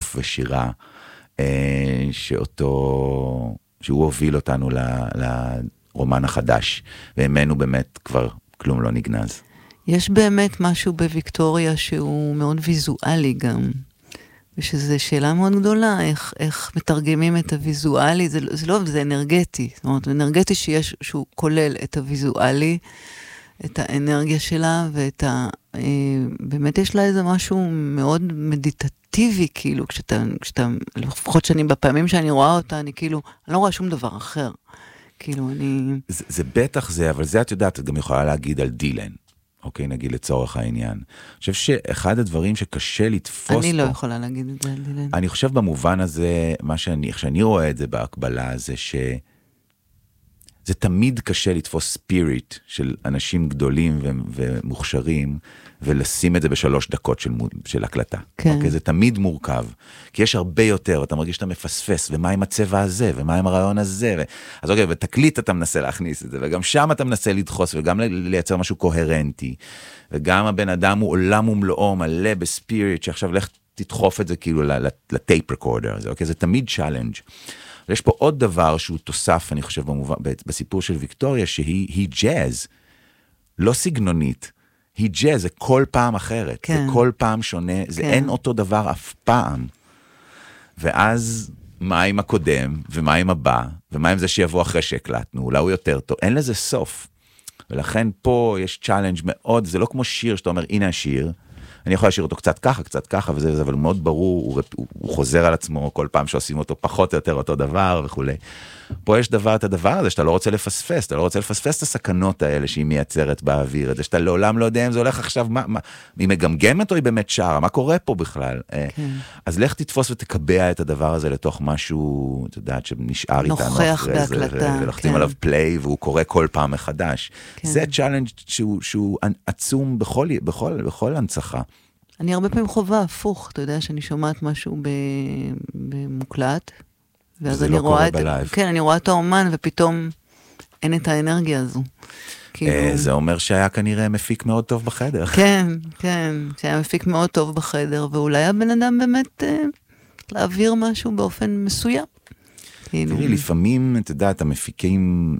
אסף ושירה, שהוא הוביל אותנו לרומן החדש, והאמנו באמת כבר כלום לא נגנז. יש באמת משהו בוויקטוריה שהוא מאוד ויזואלי גם, ושזו שאלה מאוד גדולה, איך מתרגמים את הוויזואלי, זה לא, זה אנרגטי, זאת אומרת, אנרגטי שהוא כולל את הוויזואלי, את האנרגיה שלה, באמת יש לה איזה משהו מאוד מדיטטיבי, כאילו, כשאתה, לפחות בפעמים שאני רואה אותה, אני לא רואה שום דבר אחר. כאילו, זה בטח זה, אבל זה את יודעת, את גם יכולה להגיד על דילן. אוקיי, נגיד לצורך העניין. אני חושב שאחד הדברים שקשה לתפוס אני לא יכולה להגיד את זה על דילן. אני חושב במובן הזה, איך שאני רואה את זה בהקבלה, זה זה תמיד קשה לתפוס ספיריט של אנשים גדולים ומוכשרים, ולשים את זה ב3 דקות של הקלטה. כן. אוקיי? זה תמיד מורכב, כי יש הרבה יותר, ואתה מרגיש שאתה מפספס, ומה עם הצבע הזה, ומה עם הרעיון הזה, אז אוקיי, ותקליט אתה מנסה להכניס את זה, וגם שם אתה מנסה לדחוס, וגם לייצר משהו קוהרנטי, וגם הבן אדם הוא עולם ומלואו, מלא בספיריט, שעכשיו לך תדחוף את זה כאילו לטייפ רקורדר הזה, אוקיי? זה תמיד צ'אלנג'. ויש פה עוד דבר שהוא תוסף, אני חושב, בסיפור של ויקטוריה, שהיא ג'אז, לא סגנונית, היא ג'אז, זה כל פעם אחרת, כן. זה כל פעם שונה, זה אין אותו דבר אף פעם. ואז מה עם הקודם, ומה עם הבא, ומה עם זה שיבוא אחרי שהקלטנו, אולי הוא יותר טוב, אין לזה סוף. ולכן פה יש צ'אלנג' מאוד, זה לא כמו שיר שאתה אומר, הנה השיר, אני יכול להשאיר אותו קצת ככה, וזה, אבל מאוד ברור, הוא חוזר על עצמו כל פעם שעושים אותו פחות או יותר אותו דבר וכו'. פה יש את הדבר הזה שאתה לא רוצה לפספס, אתה לא רוצה לפספס את הסכנות האלה שהיא מייצרת באוויר, את זה שאתה לעולם לא יודע אם זה הולך עכשיו, היא מגמגמת או היא באמת שרה, מה קורה פה בכלל? אז לך תתפוס ותקבע את הדבר הזה לתוך משהו, אתה יודעת, שנשאר איתנו נוכח בהקלטה. ולוחצים עליו פליי, והוא קורא כל פעם מחדש. זה צ'אלנג' שהוא עצום בכל הנצחה. אני הרבה פעמים חובה הפוך, אתה יודע, שאני שומעת משהו במוקלט, ואז אני רואה כן, אני רואה את האומן, ופתאום אין את האנרגיה הזו. זה אומר שהיה כנראה מפיק מאוד טוב בחדר. כן, שהיה מפיק מאוד טוב בחדר, ואולי הבן אדם באמת להעביר משהו באופן מסוים. תראי, לפעמים, אתה יודע, המפיקים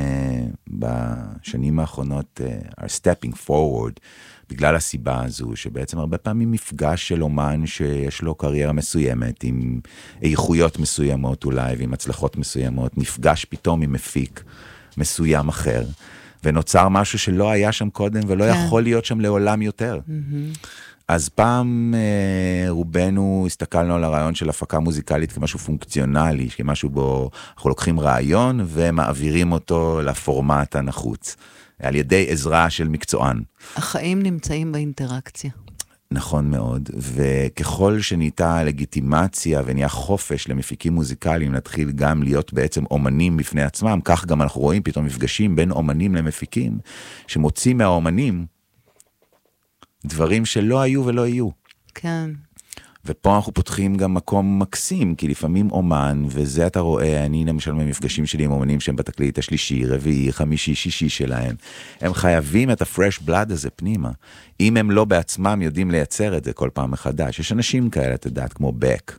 בשנים האחרונות are stepping forward, בגלל הסיבה הזו, שבעצם הרבה פעמים מפגש של אומן שיש לו קריירה מסוימת, עם איכויות מסוימות אולי, ועם הצלחות מסוימות, נפגש פתאום עם מפיק מסוים אחר, ונוצר משהו שלא היה שם קודם, ולא יכול להיות שם לעולם יותר. אז פעם רובנו הסתכלנו על הרעיון של הפקה מוזיקלית כמשהו פונקציונלי, כמשהו בו אנחנו לוקחים רעיון ומעבירים אותו לפורמט הנחוץ, על ידי עזרה של מקצוען. החיים נמצאים באינטראקציה. נכון מאוד, וככל שניתה לגיטימציה ונהיה חופש למפיקים מוזיקליים, נתחיל גם להיות בעצם אומנים בפני עצמם, כך גם אנחנו רואים פתאום מפגשים בין אומנים למפיקים, שמוצאים מהאומנים דברים שלא היו ולא יהיו. כן. ופה אנחנו פותחים גם מקום מקסים, כי לפעמים אומן, וזה אתה רואה, אני למשל במפגשים שלי עם אומנים שהם בתקליט השלישי, רביעי, חמישי, שישי שלהם, הם חייבים את ה-fresh blood הזה פנימה. אם הם לא בעצמם יודעים לייצר את זה כל פעם מחדש. יש אנשים כאלה, אתה יודעת, כמו בק,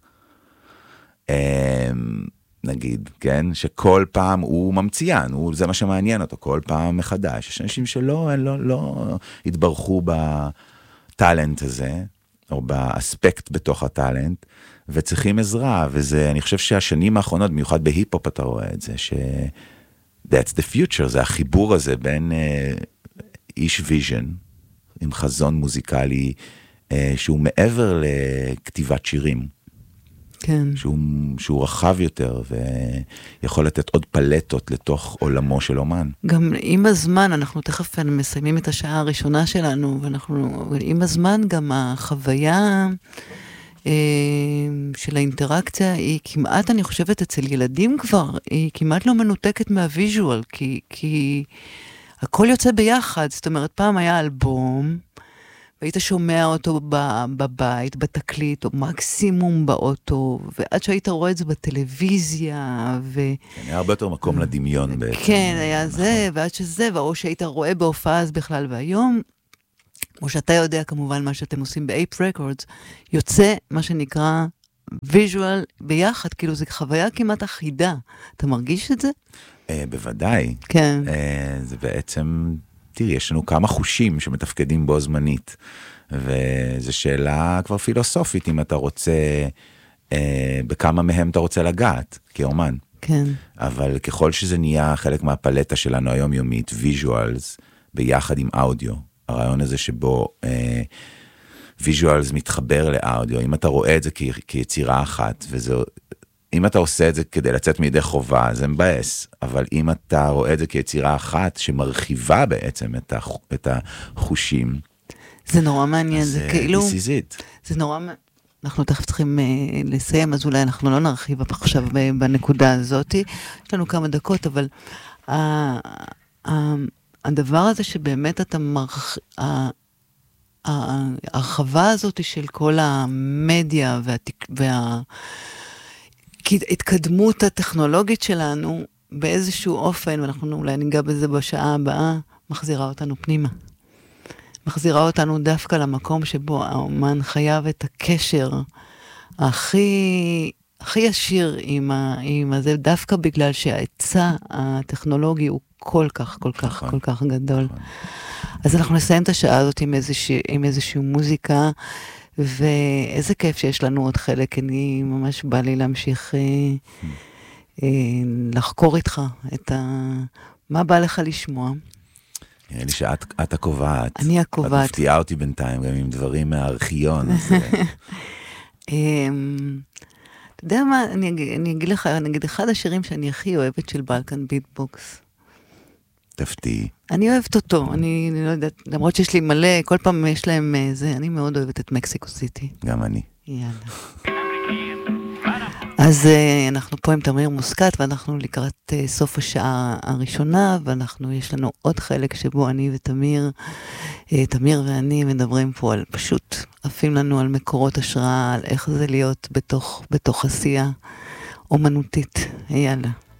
נגיד, כן? שכל פעם הוא ממציאן, זה מה שמעניין אותו, כל פעם מחדש. יש אנשים שלא לא התברכו בטלנט הזה, או באספקט בתוך הטלנט, וצריכים עזרה, וזה, אני חושב שהשנים האחרונות, במיוחד בהיפ-הופ אתה רואה את זה, that's the future, זה החיבור הזה בין איש ויז'ן, עם חזון מוזיקלי, שהוא מעבר לכתיבת שירים, כן. שהוא רחב יותר, ויכול לתת עוד פלטות לתוך עולמו של אומן. גם עם הזמן, אנחנו תכף מסיימים את השעה הראשונה שלנו, עם הזמן גם החוויה של האינטראקציה, היא כמעט, אני חושבת, אצל ילדים כבר, היא כמעט לא מנותקת מהוויז'ואל, כי הכל יוצא ביחד, זאת אומרת, פעם היה אלבום, והיית שומע אותו בבית, בתקליט, או מקסימום באוטו, ועד שהיית רואה את זה בטלוויזיה, היה הרבה יותר מקום לדמיון בעצם. כן, היה זה, ועד שזה, או שהיית רואה בהופעה אז בכלל, והיום, כמו שאתה יודע כמובן מה שאתם עושים ב-Ape Records, יוצא מה שנקרא ויז'ואל ביחד, כאילו זו חוויה כמעט אחידה. אתה מרגיש את זה? בוודאי. כן. זה בעצם, תראי, יש לנו כמה חושים שמתפקדים בו זמנית, וזו שאלה כבר פילוסופית, אם אתה רוצה, בכמה מהם אתה רוצה לגעת, כאומן. כן. אבל ככל שזה נהיה חלק מהפלטה שלנו היומיומית, ויז'ואלס, ביחד עם אודיו, הרעיון הזה שבו ויז'ואלס מתחבר לאודיו, אם אתה רואה את זה כיצירה אחת, אם אתה עושה את זה כדי לצאת מידי חובה, זה מבאס, אבל אם אתה רואה את זה כיצירה אחת, שמרחיבה בעצם את החושים, זה נורא מעניין, זה כאילו, this is it. זה נורא, אנחנו תכף צריכים לסיים, אז אולי אנחנו לא נרחיב עכשיו בנקודה הזאת, יש לנו כמה דקות, אבל הדבר הזה שבאמת אתה ההרחבה הזאת של כל המדיה וההתקדמות הטכנולוגית שלנו באיזשהו אופן, ואנחנו אולי ניגע בזה בשעה הבאה, מחזירה אותנו פנימה. מחזירה אותנו דווקא למקום שבו האומן חייב את הקשר הכי ישיר עם הזה, דווקא בגלל שההיצע הטכנולוגי הוא כל כך גדול. אז אנחנו נסיים את השעה הזאת עם איזושהי מוזיקה, ואיזה כיף שיש לנו עוד חלק, אני ממש בא לי להמשיך לחקור איתך מה בא לך לשמוע. נראה לי שאת הקובעת. אני הקובעת. את מפתיעה אותי בינתיים, גם עם דברים מהארכיון. אתה יודע מה, אני אגיד לך, נגיד אחד השירים שאני הכי אוהבת של בלקן ביטבוקס. תפתיעי. אני אוהבת אותו, אני לא יודעת, למרות שיש לי מלא, כל פעם יש להם זה, אני מאוד אוהבת את מקסיקו סיטי. גם אני. יאללה. אז אנחנו פה עם תמיר מוסקת, ואנחנו לקראת סוף השעה הראשונה, יש לנו עוד חלק שבו אני ותמיר, תמיר ואני מדברים פה על פשוט, עפים לנו על מקורות השראה, על איך זה להיות בתוך עשייה אומנותית. יאללה.